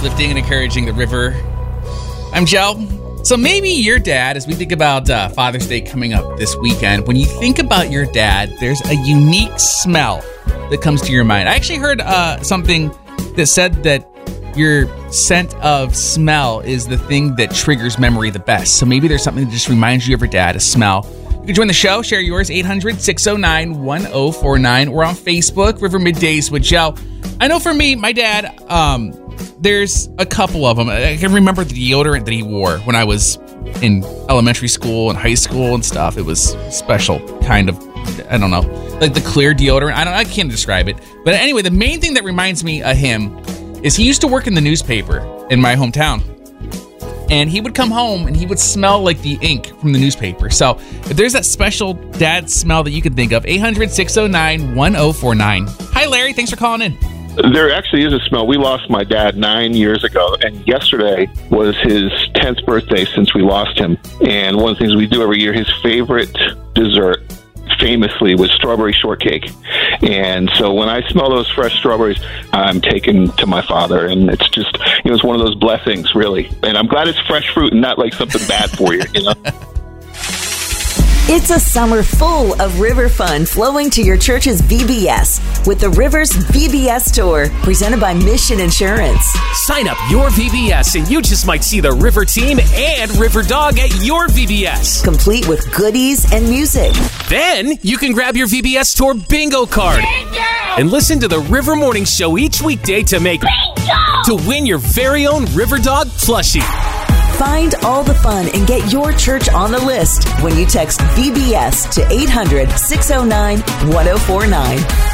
uplifting and encouraging the river. I'm Joe. So maybe your dad, as we think about Father's Day coming up this weekend, when you think about your dad, there's a unique smell that comes to your mind. I actually heard something that said that your scent of smell is the thing that triggers memory the best. So maybe there's something that just reminds you of your dad, a smell. You can join the show, share yours, 800-609-1049. We're on Facebook, River Middays with Joe. I know for me, my dad, there's a couple of them. I can remember the deodorant that he wore when I was in elementary school and high school and stuff. It was special, kind of, I don't know, like the clear deodorant. I can't describe it. But anyway, the main thing that reminds me of him is he used to work in the newspaper in my hometown. And he would come home and he would smell like the ink from the newspaper. So if there's that special dad smell that you can think of, 800-609-1049. Hi, Larry. Thanks for calling in. There actually is a smell. We lost my dad 9 years ago, and yesterday was his 10th birthday since we lost him. And one of the things we do every year, his favorite dessert, famously, was strawberry shortcake. And so when I smell those fresh strawberries, I'm taken to my father, and it's just, it's one of those blessings, really. And I'm glad it's fresh fruit and not like something bad for you, It's a summer full of river fun flowing to your church's VBS with the Rivers VBS Tour, presented by Mission Insurance. Sign up your VBS and you just might see the River Team and River Dog at your VBS. Complete with goodies and music. Then you can grab your VBS Tour bingo card and listen to the River Morning Show each weekday to win your very own River Dog plushie. Find all the fun and get your church on the list when you text VBS to 800-609-1049.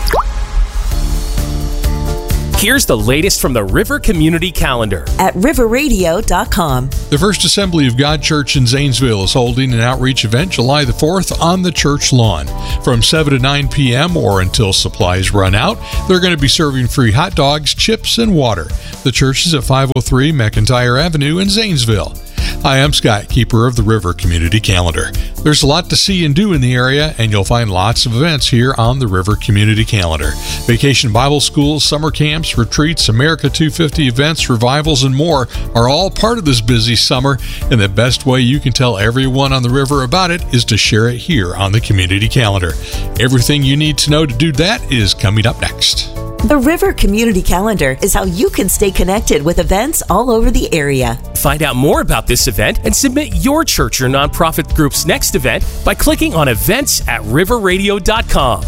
Here's the latest from the River Community Calendar at riverradio.com. The First Assembly of God Church in Zanesville is holding an outreach event July the 4th on the church lawn. From 7 to 9 p.m. or until supplies run out, they're going to be serving free hot dogs, chips, and water. The church is at 503 McIntyre Avenue in Zanesville. Hi, I'm Scott, keeper of the River Community Calendar. There's a lot to see and do in the area, and you'll find lots of events here on the River Community Calendar. Vacation Bible schools, summer camps, retreats, America 250 events, revivals, and more are all part of this busy summer, and the best way you can tell everyone on the river about it is to share it here on the Community Calendar. Everything you need to know to do that is coming up next. The River Community Calendar is how you can stay connected with events all over the area. Find out more about this event and submit your church or nonprofit group's next event by clicking on events at riverradio.com.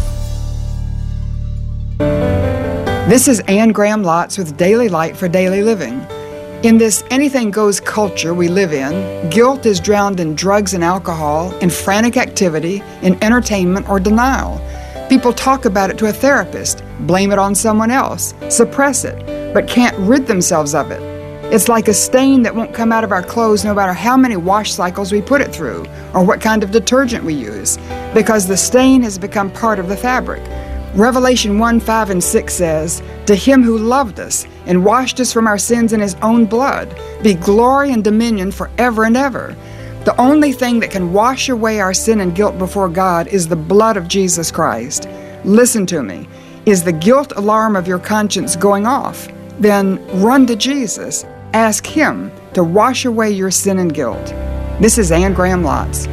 This is Ann Graham Lotz with Daily Light for Daily Living. In this anything goes culture we live in, guilt is drowned in drugs and alcohol, in frantic activity, in entertainment or denial. People talk about it to a therapist, blame it on someone else, suppress it, but can't rid themselves of it. It's like a stain that won't come out of our clothes no matter how many wash cycles we put it through or what kind of detergent we use, because the stain has become part of the fabric. Revelation 1:5-6 says, "To him who loved us and washed us from our sins in his own blood, be glory and dominion forever and ever." The only thing that can wash away our sin and guilt before God is the blood of Jesus Christ. Listen to me. Is the guilt alarm of your conscience going off? Then run to Jesus. Ask Him to wash away your sin and guilt. This is Ann Graham Lotz.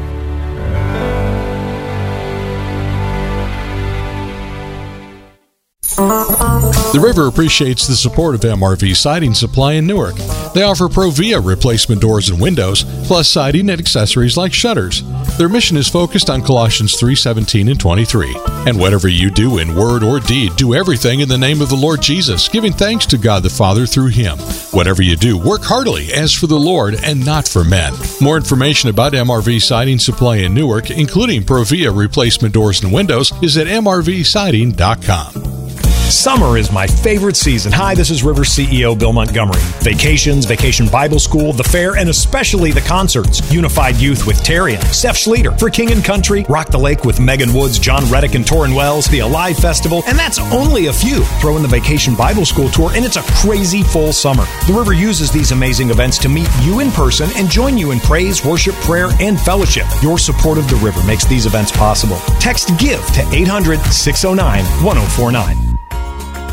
The River appreciates the support of MRV Siding Supply in Newark. They offer Provia replacement doors and windows, plus siding and accessories like shutters. Their mission is focused on Colossians 3:17 and 23. And whatever you do in word or deed, do everything in the name of the Lord Jesus, giving thanks to God the Father through Him. Whatever you do, work heartily as for the Lord and not for men. More information about MRV Siding Supply in Newark, including Provia replacement doors and windows, is at mrvsiding.com. Summer is my favorite season. Hi, this is River CEO Bill Montgomery. Vacations, Vacation Bible School, the fair, and especially the concerts. Unified Youth with Terry and Steph Schlueter. For King and Country, Rock the Lake with Megan Woods, John Reddick, and Torrin Wells. The Alive Festival, and that's only a few. Throw in the Vacation Bible School Tour, and it's a crazy full summer. The River uses these amazing events to meet you in person and join you in praise, worship, prayer, and fellowship. Your support of the River makes these events possible. Text GIVE to 800-609-1049.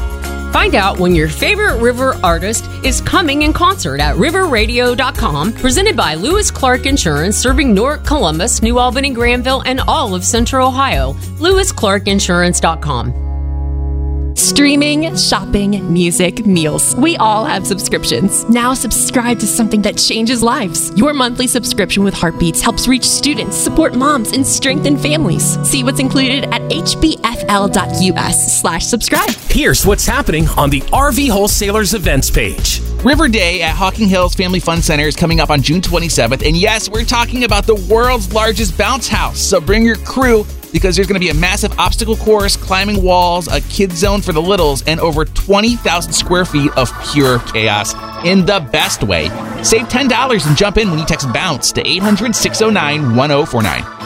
Find out when your favorite river artist is coming in concert at riverradio.com, presented by Lewis Clark Insurance, serving Newark, Columbus, New Albany, Granville, and all of Central Ohio. LewisClarkInsurance.com. Streaming, shopping, music, meals. We all have subscriptions. Now subscribe to something that changes lives. Your monthly subscription with Heartbeats helps reach students, support moms, and strengthen families. See what's included at hbfl.us/subscribe. Here's what's happening on the RV Wholesalers events page. River Day at Hocking Hills Family Fun Center is coming up on June 27th. And yes, we're talking about the world's largest bounce house. So bring your crew, because there's going to be a massive obstacle course, climbing walls, a kid zone for the littles, and over 20,000 square feet of pure chaos in the best way. Save $10 and jump in when you text BOUNCE to 800-609-1049.